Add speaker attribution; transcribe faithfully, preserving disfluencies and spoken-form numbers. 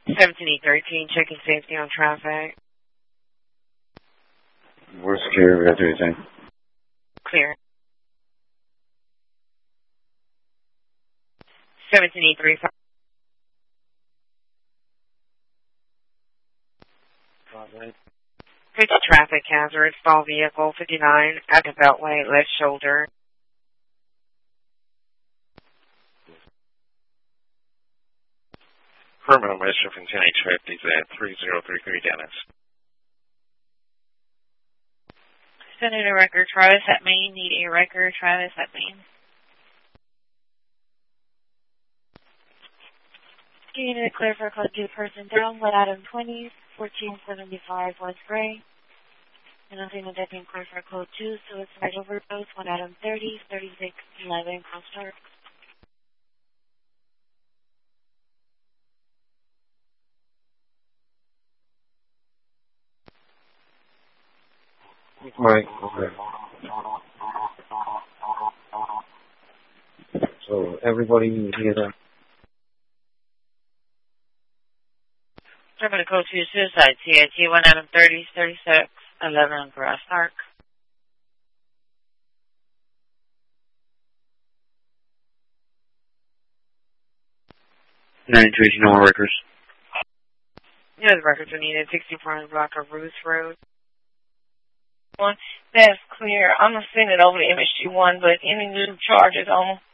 Speaker 1: seventeen E thirteen, checking safety on traffic.
Speaker 2: We're secure. We got to do anything.
Speaker 1: Clear. seventeen E thirty-five. Pitch traffic hazard, stall vehicle fifty-nine at the beltway, left shoulder.
Speaker 3: Criminal Mission from ten H fifty is at three zero three three Dennis.
Speaker 1: Sending a record, Travis at Main. Need a record, Travis at Main. You need to clear for a code two person down, one Adam twenty, fourteen seventy-five West Gray. And nothing that being clear for code two, so it's right overdose, one Adam thirty, thirty-six eleven cross start.
Speaker 2: Right. Okay. So everybody here. Uh,
Speaker 1: Remember to code two suicide, C I T one Adam thirty, thirty-six eleven Grass Park.
Speaker 2: nine two, no more records.
Speaker 1: Yeah, the records are needed. sixty-four hundred block of Ruth Road. One, that's clear. I'm going to send it over to M S G one, but any new charges on